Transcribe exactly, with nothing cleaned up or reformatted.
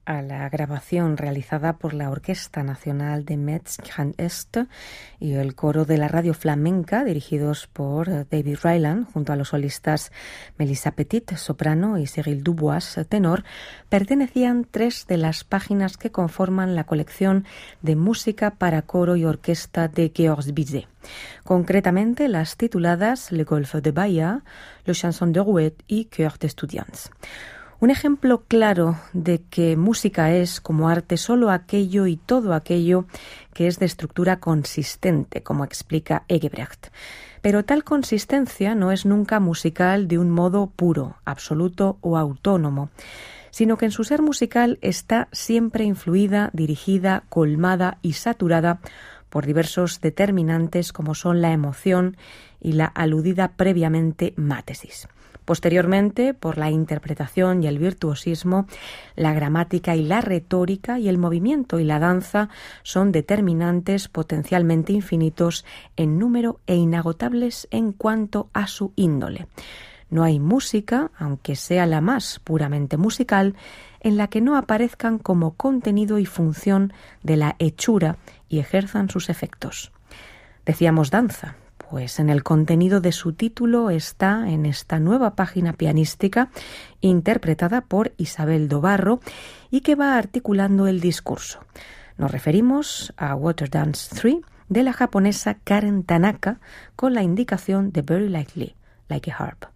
a la grabación realizada por la Orquesta Nacional de Metz Grand Est y el coro de la Radio Flamenca, dirigidos por David Ryland, junto a los solistas Melissa Petit, soprano, y Cyril Dubois, tenor, pertenecían tres de las páginas que conforman la colección de música para coro y orquesta de Georges Bizet. Concretamente las tituladas Le Golf de Bahia, Le Chanson de Rouet y Chœur d'Estudiants. Un ejemplo claro de que música es, como arte, solo aquello y todo aquello que es de estructura consistente, como explica Engelbrecht. Pero tal consistencia no es nunca musical de un modo puro, absoluto o autónomo, sino que en su ser musical está siempre influida, dirigida, colmada y saturada por diversos determinantes como son la emoción y la aludida previamente mátesis. Posteriormente, por la interpretación y el virtuosismo, la gramática y la retórica y el movimiento y la danza son determinantes potencialmente infinitos en número e inagotables en cuanto a su índole. No hay música, aunque sea la más puramente musical, en la que no aparezcan como contenido y función de la hechura y ejerzan sus efectos. Decíamos danza, pues en el contenido de su título está en esta nueva página pianística interpretada por Isabel Dobarro y que va articulando el discurso. Nos referimos a Water Dance tres de la japonesa Karen Tanaka con la indicación de Very Likely, Like a Harp.